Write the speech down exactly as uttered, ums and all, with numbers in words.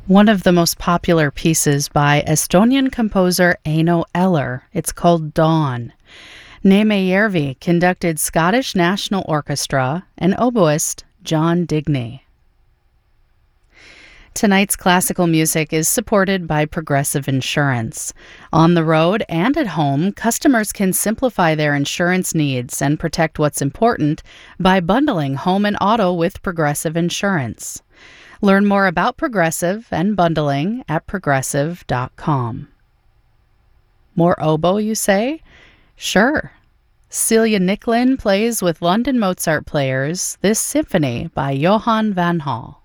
One of the most popular pieces by Estonian composer Eino Eller. It's called Dawn. Neeme Järvi conducted Scottish National Orchestra and oboist John Digney. Tonight's classical music is supported by Progressive Insurance. On the road and at home, customers can simplify their insurance needs and protect what's important by bundling home and auto with Progressive Insurance. Learn more about Progressive and bundling at progressive dot com. More oboe, you say? Sure. Celia Nicklin plays with London Mozart players this symphony by Johann van Hall.